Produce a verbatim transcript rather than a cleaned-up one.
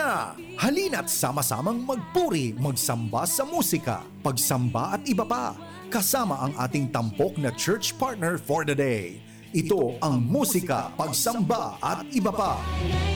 na! Halina't sama-samang magpuri, magsamba sa musika, pagsamba at iba pa. Kasama ang ating tampok na church partner for the day. Ito ang musika, pagsamba at iba pa.